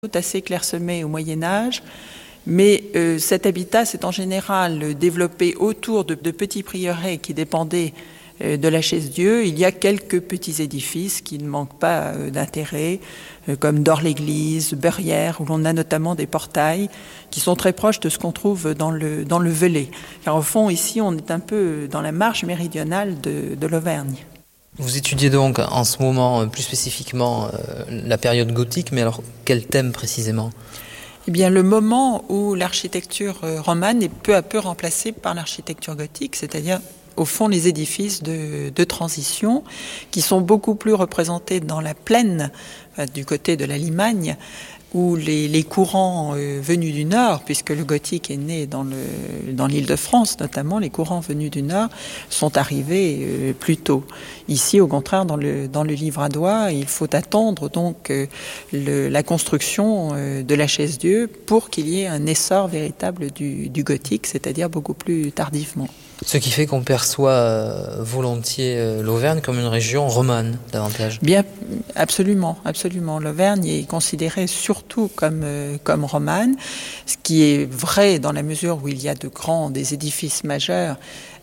assez clairsemé au Moyen-Âge, mais cet habitat s'est en général développé autour de petits prieurés qui dépendaient de la Chaise-Dieu. Il y a quelques petits édifices qui ne manquent pas d'intérêt, comme Dore-l'Église, Beurières, où l'on a notamment des portails qui sont très proches de ce qu'on trouve dans le Velay. Car au fond, ici, on est un peu dans la marge méridionale de l'Auvergne. Vous étudiez donc en ce moment plus spécifiquement la période gothique, mais alors quel thème précisément ? Eh bien, le moment où l'architecture romane est peu à peu remplacée par l'architecture gothique, c'est-à-dire au fond les édifices de transition qui sont beaucoup plus représentés dans la plaine du côté de la Limagne, où les courants venus du nord, puisque le gothique est né dans l'Île-de-France notamment, les courants venus du nord sont arrivés plus tôt. Ici, au contraire, dans le Livradois, il faut attendre donc la construction de la Chaise-Dieu pour qu'il y ait un essor véritable du gothique, c'est-à-dire beaucoup plus tardivement. Ce qui fait qu'on perçoit volontiers l'Auvergne comme une région romane, davantage. Bien, absolument, absolument. L'Auvergne est considérée surtout comme romane, ce qui est vrai dans la mesure où il y a des édifices majeurs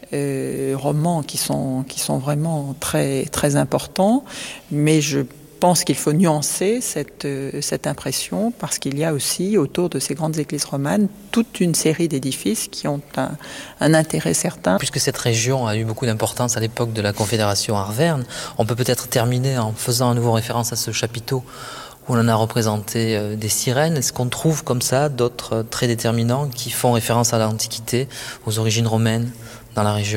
romans qui sont vraiment très, très importants, mais je pense qu'il faut nuancer cette impression parce qu'il y a aussi autour de ces grandes églises romanes toute une série d'édifices qui ont un intérêt certain. Puisque cette région a eu beaucoup d'importance à l'époque de la Confédération Arverne, on peut peut-être terminer en faisant à nouveau référence à ce chapiteau où on a représenté des sirènes. Est-ce qu'on trouve comme ça d'autres traits déterminants qui font référence à l'Antiquité, aux origines romaines dans la région ?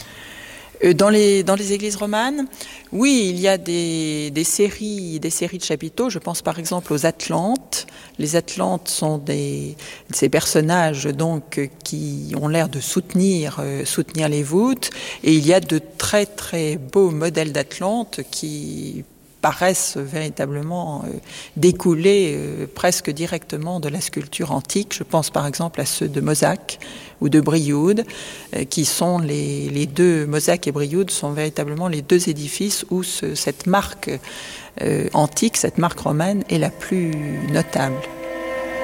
Dans les églises romanes, oui, il y a des séries de chapiteaux. Je pense par exemple aux Atlantes. Les Atlantes sont ces personnages donc qui ont l'air de soutenir les voûtes. Et il y a de très très beaux modèles d'Atlantes qui paraissent véritablement découler presque directement de la sculpture antique. Je pense par exemple à ceux de Mozac ou de Brioude, qui sont les deux, Mozac et Brioude sont véritablement les deux édifices où cette marque antique, cette marque romaine est la plus notable.